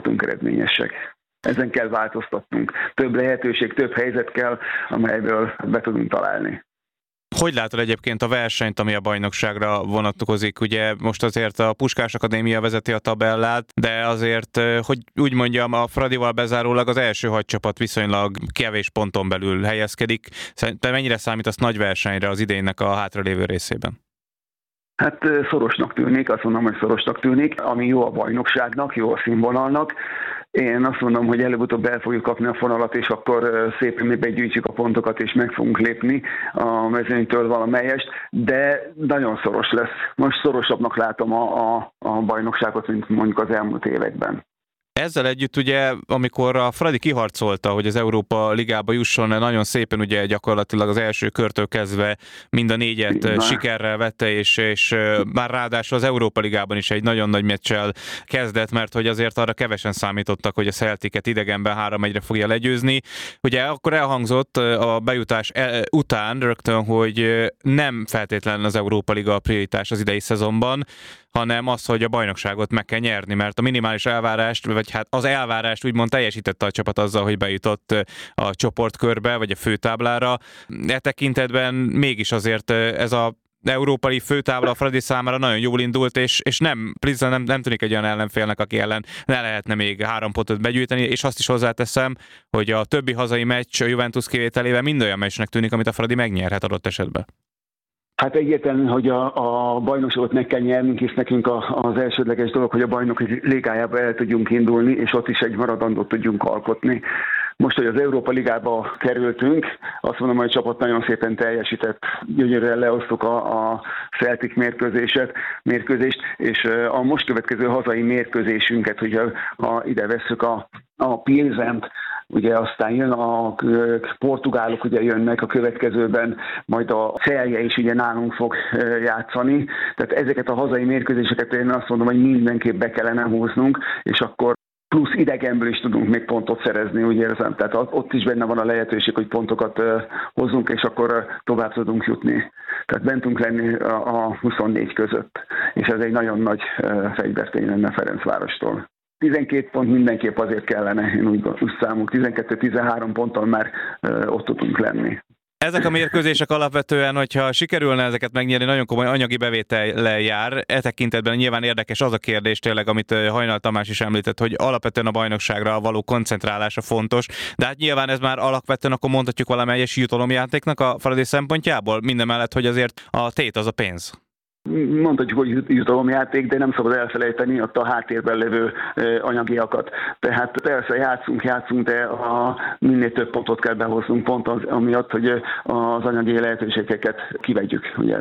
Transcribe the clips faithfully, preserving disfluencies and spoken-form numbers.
voltunk eredményesek. Ezen kell változtatnunk. Több lehetőség, több helyzet kell, amelyből be tudunk találni. Hogy látod egyébként a versenyt, ami a bajnokságra vonatkozik? Ugye most azért a Puskás Akadémia vezeti a tabellát, de azért, hogy úgy mondjam, a Fradival bezárólag az első hadcsapat viszonylag kevés ponton belül helyezkedik. Te mennyire számítasz nagy versenyre az idénynek a hátralévő részében? Hát szorosnak tűnik, azt mondom, hogy szorosnak tűnik, ami jó a bajnokságnak, jó a színvonalnak. Én azt mondom, hogy előbb-utóbb el fogjuk kapni a fonalat, és akkor szépen még begyűjtjük a pontokat, és meg fogunk lépni a mezőnytől valamelyest, de nagyon szoros lesz. Most szorosabbnak látom a, a, a bajnokságot, mint mondjuk az elmúlt években. Ezzel együtt ugye, amikor a Fradi kiharcolta, hogy az Európa Ligába jusson, nagyon szépen ugye gyakorlatilag az első körtől kezdve mind a négyet Na. sikerrel vette, és, és már ráadásul az Európa Ligában is egy nagyon nagy meccsel kezdett, mert hogy azért arra kevesen számítottak, hogy a Celticet idegenben három egyre fogja legyőzni. Ugye akkor elhangzott a bejutás után rögtön, hogy nem feltétlenül az Európa Liga a prioritás az idei szezonban, hanem az, hogy a bajnokságot meg kell nyerni, mert a minimális elvárást, vagy hát az elvárást úgymond teljesítette a csapat azzal, hogy bejutott a csoportkörbe, vagy a főtáblára. E tekintetben mégis azért ez a európai főtábla a Fradi számára nagyon jól indult, és, és nem, Prizren nem, nem tűnik egy olyan ellenfélnek, aki ellen ne lehetne még három pontot begyűjteni, és azt is hozzáteszem, hogy a többi hazai meccs a Juventus kivételével mind olyan meccsnek tűnik, amit a Fradi megnyerhet adott esetben. Hát egyértelmű, hogy a, a bajnokságot meg kell nyernünk, és nekünk a, az elsődleges dolog, hogy a bajnoki ligájába el tudjunk indulni, és ott is egy maradandót tudjunk alkotni. Most, hogy az Európa Ligába kerültünk, azt mondom, hogy a csapat nagyon szépen teljesített. Gyönyörűen leosztuk a, a Celtic mérkőzéset, mérkőzést, és a most következő hazai mérkőzésünket, hogyha ha ide vesszük a, a Pilzent, ugye aztán jön a portugálok, ugye jönnek a következőben, majd a Celje is ugye nálunk fog játszani. Tehát ezeket a hazai mérkőzéseket én azt mondom, hogy mindenképp be kellene húznunk, és akkor plusz idegenből is tudunk még pontot szerezni, úgy érzem. Tehát ott is benne van a lehetőség, hogy pontokat hozzunk, és akkor tovább tudunk jutni. Tehát bentünk lenni a huszonnégy között, és ez egy nagyon nagy fegyvertény lenne Ferencvárostól. tizenkét pont mindenképp azért kellene, én úgy, úgy számunk, tizenkettő-tizenhárom ponttal már ott tudunk lenni. Ezek a mérkőzések alapvetően, hogyha sikerülne ezeket megnyerni, nagyon komoly anyagi bevétellel jár. E tekintetben nyilván érdekes az a kérdés tényleg, amit Hajnal Tamás is említett, hogy alapvetően a bajnokságra való koncentrálása fontos, de hát nyilván ez már alapvetően akkor mondhatjuk valamelyes jutalomjátéknak a Fradi szempontjából, mindemellett, hogy azért a tét az a pénz. Mondhatjuk, hogy jutalomjáték, de nem szabad elfelejteni ott a háttérben levő anyagiakat. Tehát persze játszunk, játszunk, de a minél több pontot kell behoznunk, pont az, amiatt, hogy az anyagi lehetőségeket kivegyük. Ugye.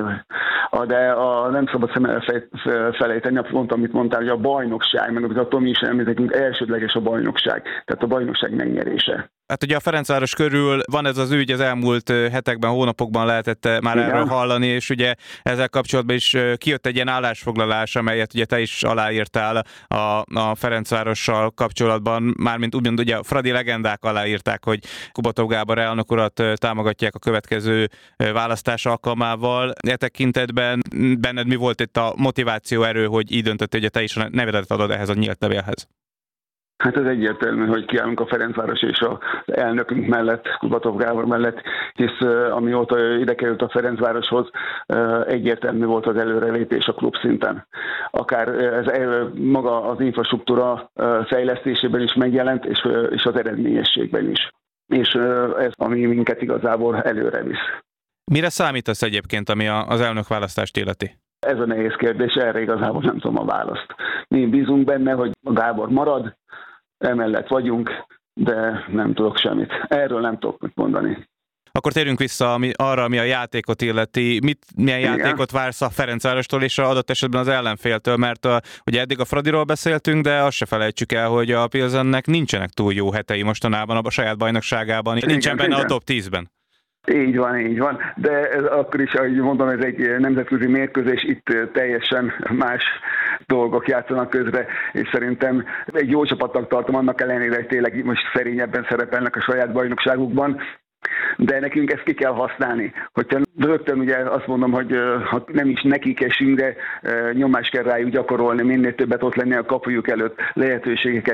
De a, nem szabad szem elfelejteni, pont amit mondtál, hogy a bajnokság, meg amit a Tomi is említettünk, elsődleges a bajnokság, tehát a bajnokság megnyerése. Hát ugye a Ferencváros körül van ez az ügy, az elmúlt hetekben, hónapokban lehetett már Igen. erről hallani, és ugye ezzel kapcsolatban is kijött egy ilyen állásfoglalás, amelyet ugye te is aláírtál a, a Ferencvárossal kapcsolatban, mármint úgymond ugye a Fradi legendák aláírták, hogy Kubatov Gábor elnök urat támogatják a következő választás alkalmával. E tekintetben benned mi volt itt a motiváció erő, hogy így döntöttél, hogy te is a nevedet adod ehhez a nyílt levélhez? Hát ez egyértelmű, hogy kiállunk a Ferencváros és az elnökünk mellett, Kubatov Gábor mellett, hisz amióta ide került a Ferencvároshoz, egyértelmű volt az előrelépés a klub szinten. Akár ez maga az infrastruktúra fejlesztésében is megjelent, és, és az eredményességben is. És ez, ami minket igazából előre visz. Mire számítasz egyébként, ami az elnökválasztást illeti? Ez a nehéz kérdés, erre igazából nem tudom a választ. Mi bízunk benne, hogy a Gábor marad, emellett vagyunk, de nem tudok semmit. Erről nem tudok mit mondani. Akkor térjünk vissza ami, arra, ami a játékot illeti. Mit, milyen Igen. játékot vársz a Ferencvárostól és adott esetben az ellenféltől? Mert a, ugye eddig a Fradiról beszéltünk, de azt se felejtsük el, hogy a Pilsennek nincsenek túl jó hetei mostanában a saját bajnokságában. Igen, nincsen benne igen. a top tízben. Így van, így van, de ez akkor is, ahogy mondom, ez egy nemzetközi mérkőzés, itt teljesen más dolgok játszanak közre, és szerintem egy jó csapatnak tartom, annak ellenére, hogy tényleg most szerényebben szerepelnek a saját bajnokságukban, de nekünk ezt ki kell használni. Hogyha rögtön ugye azt mondom, hogy ha nem is nekik esünk, de nyomást kell rájuk gyakorolni, minél többet ott lenni a kapujuk előtt, lehetőségeket